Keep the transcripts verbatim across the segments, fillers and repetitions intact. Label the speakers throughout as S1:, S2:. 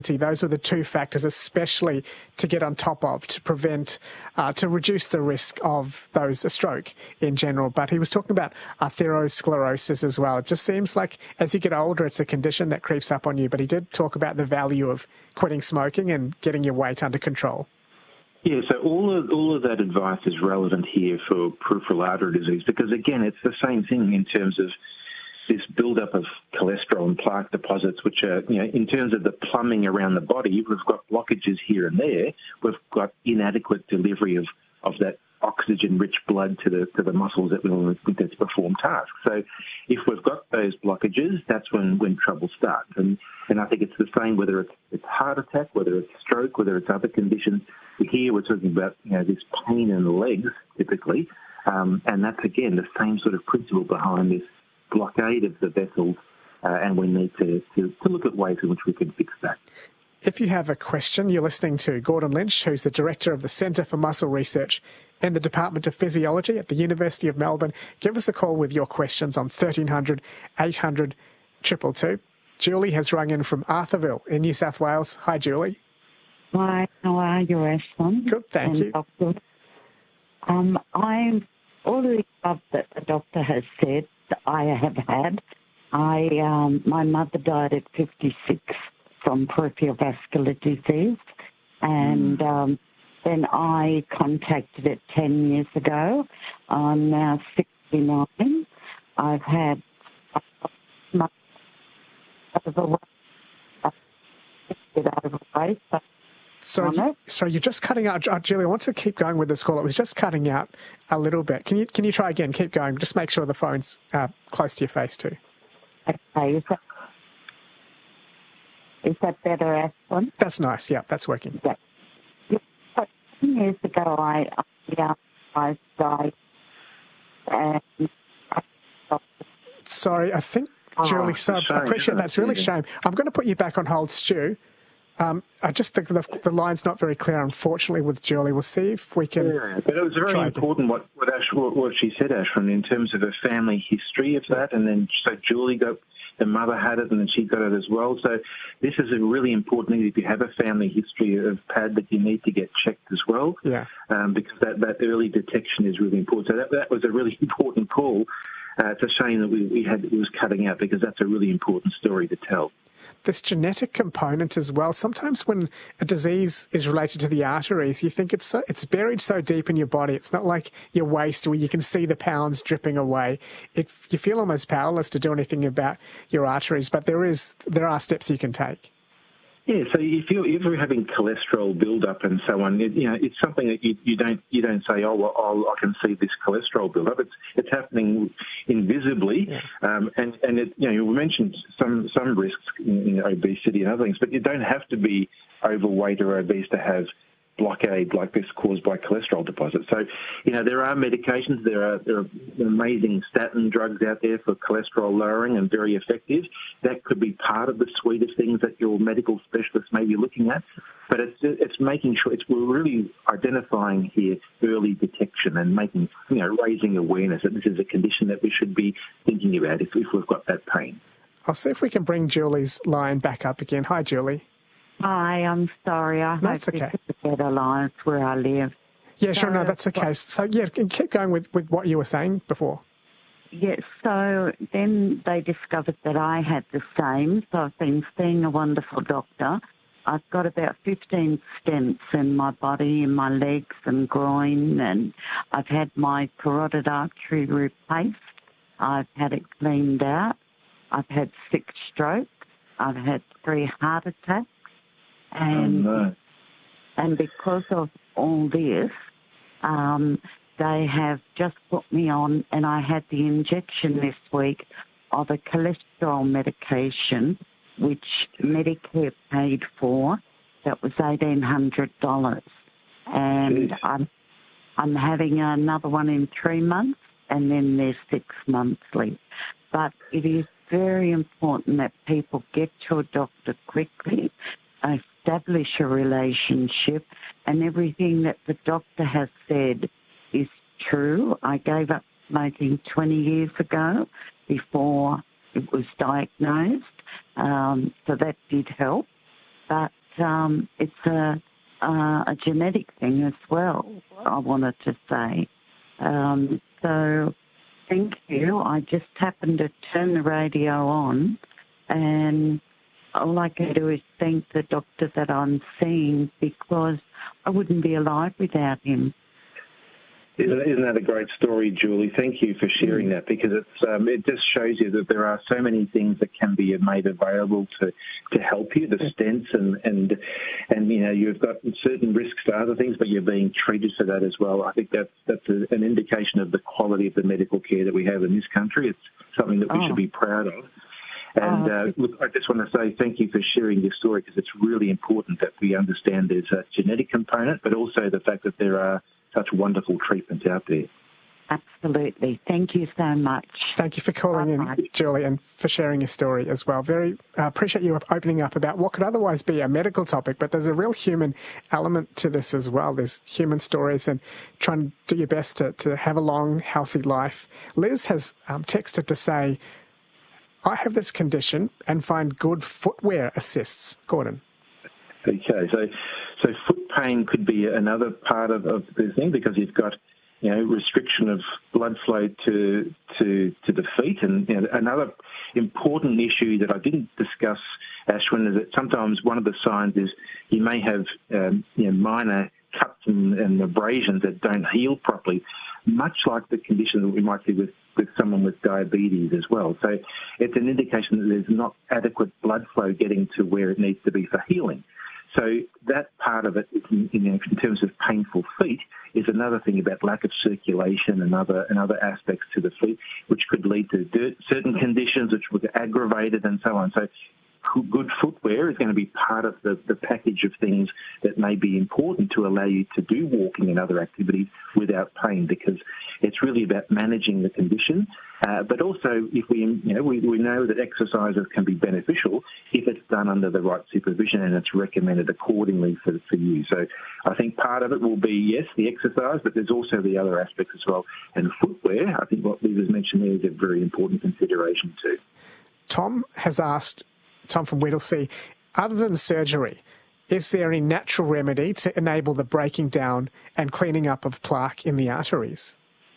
S1: Those are the two factors, especially to get on top of, to prevent, uh, to reduce the risk of those, a stroke in general. But he was talking about atherosclerosis as well. It just seems like as you get older, it's a condition that creeps up on you. But he did talk about the value of quitting smoking and getting your weight under control.
S2: Yeah, so all of, all of that advice is relevant here for peripheral artery disease because, again, it's the same thing in terms of this build-up of cholesterol and plaque deposits, which are, you know, in terms of the plumbing around the body, we've got blockages here and there. We've got inadequate delivery of, of that oxygen-rich blood to the to the muscles that will to perform tasks. So if we've got those blockages, that's when, when trouble starts. And and I think it's the same whether it's, it's heart attack, whether it's stroke, whether it's other conditions. Here we're talking about, you know, this pain in the legs, typically, um, and that's, again, the same sort of principle behind this blockade of the vessels, uh, and we need to, to, to look at ways in which we can fix that.
S1: If you have a question, you're listening to Gordon Lynch, who's the Director of the Centre for Muscle Research in the Department of Physiology at the University of Melbourne. Give us a call with your questions on thirteen hundred, eight hundred, two two two. Julie has rung in from Arthurville in New South Wales. Hi, Julie.
S3: Hi, how are you, Ashton?
S1: Good, thank you.
S3: Doctor. Um, I'm all the above that the doctor has said I have had. I um, my mother died at fifty-six from peripheral vascular disease, and mm. um, then I contacted it ten years ago. I'm now sixty-nine. I've had my overweight, overweight.
S1: So, you, so you're just cutting out, uh, Julie. I want to keep going with this call. It was just cutting out a little bit. Can you can you try again? Keep going. Just make sure the phone's uh, close to your face too.
S3: Okay. Is that, is that better, Aspen?
S1: That's nice. Yeah, that's working.
S3: Yeah. But ten years ago, I I, I died. And
S1: Sorry, I think Julie.
S2: Oh,
S1: so
S2: shame,
S1: I appreciate that. It's really a shame. I'm going to put you back on hold, Stu. Um, I just think the, the line's not very clear, unfortunately, with Julie. We'll see if we can.
S2: Yeah, but it was very important what what, Ash, what what she said, Ashwin, in terms of a family history of that. And then so Julie got, the mother had it, and then she got it as well. So this is a really important thing. If you have a family history of P A D, that you need to get checked as well.
S1: Yeah.
S2: Um, because that, that early detection is really important. So that, that was a really important call. Uh, it's a shame that we, we had it was cutting out because that's a really important story to tell.
S1: This genetic component as well. Sometimes when a disease is related to the arteries, you think it's so, it's buried so deep in your body. It's not like your waist where you can see the pounds dripping away. It, you feel almost powerless to do anything about your arteries, but there is there are steps you can take.
S2: Yeah, so if you're, if you're having cholesterol build-up and so on, it, you know, it's something that you, you don't you don't say, oh, well, oh, I can see this cholesterol build-up. It's it's happening invisibly, yeah. um, and and it, you know, you mentioned some some risks in, in obesity and other things, but you don't have to be overweight or obese to have blockade like this caused by cholesterol deposits. So, you know, there are medications, there are there are amazing statin drugs out there for cholesterol lowering and very effective. That could be part of the suite of things that your medical specialist may be looking at. But it's it's making sure it's we're really identifying here early detection and making, you know, raising awareness that this is a condition that we should be thinking about if, if we've got that pain.
S1: I'll see if we can bring Julie's line back up again. Hi, Julie.
S3: Hi, I'm sorry. I
S1: no,
S3: hope
S1: okay.
S3: this is a better line where I live.
S1: Yeah, sure. No, that's okay. So, yeah, keep going with, with what you were saying before.
S3: Yes, yeah, so then they discovered that I had the same. So I've been seeing a wonderful doctor. I've got about fifteen stents in my body, in my legs and groin, and I've had my carotid artery replaced. I've had it cleaned out. I've had six strokes. I've had three heart attacks. And
S2: oh, no.
S3: and because of all this, um, they have just put me on, and I had the injection this week of a cholesterol medication, which Medicare paid for. That was eighteen hundred dollars. And
S2: Jeez.
S3: I'm, I'm having another one in three months, and then there's six monthly. But it is very important that people get to a doctor quickly, establish a relationship, and everything that the doctor has said is true. I gave up smoking twenty years ago before it was diagnosed, um, so that did help. but um, it's a, uh, a genetic thing as well, I wanted to say. Um, so thank you. I just happened to turn the radio on, and all I can do is thank the doctor that I'm seeing, because I wouldn't be alive without him.
S2: Isn't, isn't that a great story, Julie? Thank you for sharing that, because it's um, it just shows you that there are so many things that can be made available to, to help you, the stents, and, and, and you know, you've got certain risks to other things, but you're being treated for that as well. I think that's, that's a, an indication of the quality of the medical care that we have in this country. It's something that we oh. should be proud of. And uh, look, I just want to say thank you for sharing your story, because it's really important that we understand there's a genetic component, but also the fact that there are such wonderful treatments out there.
S3: Absolutely. Thank you so much.
S1: Thank you for calling Bye-bye. in, Julie, and for sharing your story as well. Very uh, appreciate you opening up about what could otherwise be a medical topic, but there's a real human element to this as well. There's human stories, and trying to do your best to, to have a long, healthy life. Liz has um, texted to say, I have this condition and find good footwear assists. Gordon.
S2: Okay, so so foot pain could be another part of, of the thing, because you've got, you know, restriction of blood flow to to to the feet. And you know, another important issue that I didn't discuss, Ashwin, is that sometimes one of the signs is you may have um, you know, minor cuts and, and abrasions that don't heal properly, much like the condition that we might see with, with someone with diabetes as well. So it's an indication that there's not adequate blood flow getting to where it needs to be for healing. So that part of it, in, in terms of painful feet, is another thing about lack of circulation and other, and other aspects to the feet, which could lead to dirt, certain conditions which would aggravate it and so on. So good footwear is going to be part of the, the package of things that may be important to allow you to do walking and other activities without pain, because it's really about managing the condition. Uh, but also, if we, you know, we, we know that exercises can be beneficial if it's done under the right supervision and it's recommended accordingly for, for you. So I think part of it will be, yes, the exercise, but there's also the other aspects as well. And footwear, I think what Liz has mentioned there is a very important consideration too.
S1: Tom has asked, Tom from Whittlesea, other than surgery, is there any natural remedy to enable the breaking down and cleaning up of plaque in the arteries?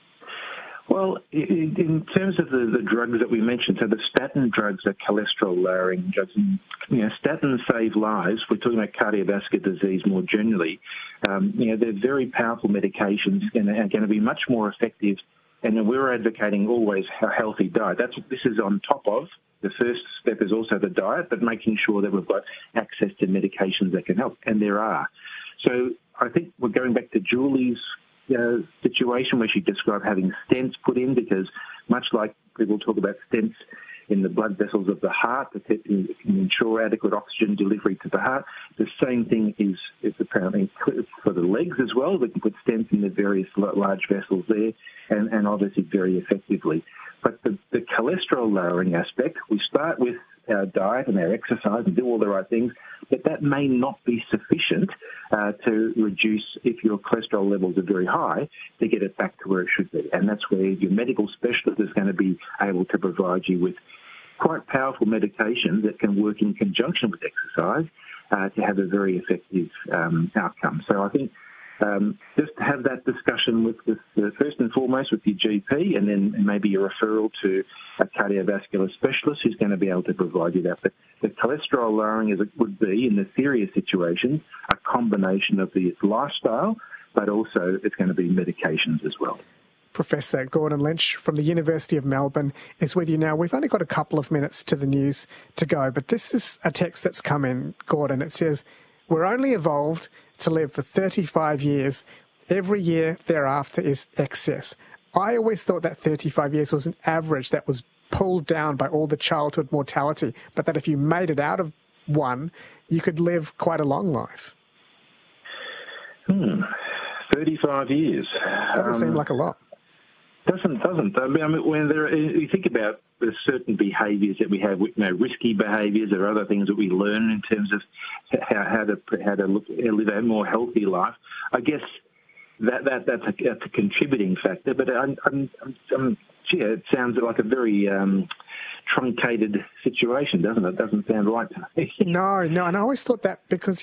S2: Well, in terms of the, the drugs that we mentioned, so the statin drugs are cholesterol-lowering drugs. And, you know, statins save lives. We're talking about cardiovascular disease more generally. Um, you know, they're very powerful medications and are going to be much more effective. And we're advocating always a healthy diet. That's what this is on top of. The first step is also the diet, but making sure that we've got access to medications that can help, and there are. So I think we're going back to Julie's you know, situation where she described having stents put in, because much like people talk about stents in the blood vessels of the heart that can ensure adequate oxygen delivery to the heart, the same thing is, is apparently for the legs as well. We can put stents in the various large vessels there, and, and obviously very effectively. But the, the cholesterol-lowering aspect, we start with our diet and our exercise and do all the right things, but that may not be sufficient uh, to reduce, if your cholesterol levels are very high, to get it back to where it should be. And that's where your medical specialist is going to be able to provide you with quite powerful medication that can work in conjunction with exercise uh, to have a very effective um, outcome. So I think Um, just have that discussion with, with uh, first and foremost with your G P, and then maybe a referral to a cardiovascular specialist who's going to be able to provide you that. But the cholesterol lowering, as it would be in the serious situations, a combination of the lifestyle, but also it's going to be medications as well.
S1: Professor Gordon Lynch from the University of Melbourne is with you now. We've only got a couple of minutes to the news to go, but this is a text that's come in, Gordon. It says, we're only evolved to live for thirty-five years. Every year thereafter is excess. I always thought that thirty-five years was an average that was pulled down by all the childhood mortality, but that if you made it out of one, you could live quite a long life.
S2: Hmm. thirty-five years.
S1: Doesn't
S2: um,
S1: seem like a lot.
S2: Doesn't, doesn't. I mean, when there, you think about the certain behaviours that we have, you know, risky behaviours or other things that we learn in terms of how, how to how to look, live a more healthy life. I guess that that that's a, that's a contributing factor. But I'm I'm I'm gee, it sounds like a very um, truncated situation, doesn't it? It doesn't sound right to me.
S1: No, no, and I always thought that because